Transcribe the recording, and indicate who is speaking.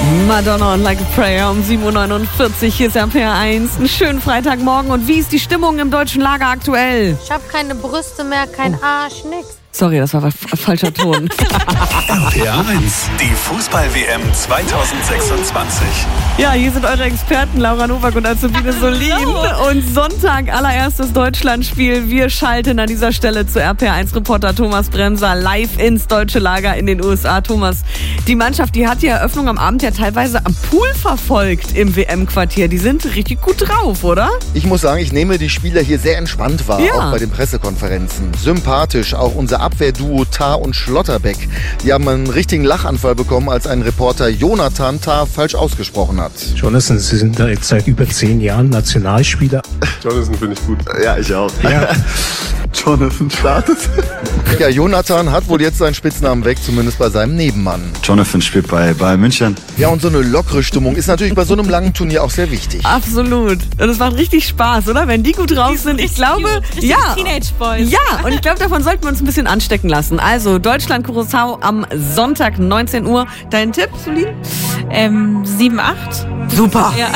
Speaker 1: Madonna und Like a Prayer um 7.49 Uhr. Hier ist RPR1. Einen schönen Freitagmorgen. Und wie ist die Stimmung im deutschen Lager aktuell?
Speaker 2: Ich habe keine Brüste mehr, kein Arsch, nix.
Speaker 1: Sorry, das war falscher Ton.
Speaker 3: RPR1, die Fußball-WM 2026.
Speaker 1: Ja, hier sind eure Experten Laura Nowak und Azubine Solin. Und Sonntag, allererstes Deutschlandspiel. Wir schalten an dieser Stelle zu RPR1-Reporter Thomas Bremser live ins deutsche Lager in den USA. Thomas, die Mannschaft, die hat die Eröffnung am Abend ja teilweise am Pool verfolgt im WM-Quartier. Die sind richtig gut drauf, oder?
Speaker 4: Ich muss sagen, ich nehme die Spieler hier sehr entspannt wahr, auch bei den Pressekonferenzen. Sympathisch, auch unser Abwehrduo Tah und Schlotterbeck. Die haben einen richtigen Lachanfall bekommen, als ein Reporter Jonathan Tah falsch ausgesprochen hat.
Speaker 5: Jonathan, Sie sind da jetzt seit über 10 Jahren Nationalspieler.
Speaker 6: Jonathan finde ich gut.
Speaker 4: Ja, ich auch.
Speaker 5: Ja.
Speaker 6: Jonathan startet.
Speaker 4: Ja, Jonathan hat wohl jetzt seinen Spitznamen weg, zumindest bei seinem Nebenmann.
Speaker 7: Jonathan spielt bei Bayern München.
Speaker 4: Ja, und so eine lockere Stimmung ist natürlich bei so einem langen Turnier auch sehr wichtig.
Speaker 1: Absolut. Und es macht richtig Spaß, oder? Wenn die gut drauf sind. Ich glaube, ja.
Speaker 2: Teenage Boys.
Speaker 1: Ja, und ich glaube, davon sollten wir uns ein bisschen anstecken lassen. Also, Deutschland-Curaçao am Sonntag, 19 Uhr. Dein Tipp, Solin?
Speaker 2: 7-8.
Speaker 1: Super.
Speaker 2: Ja.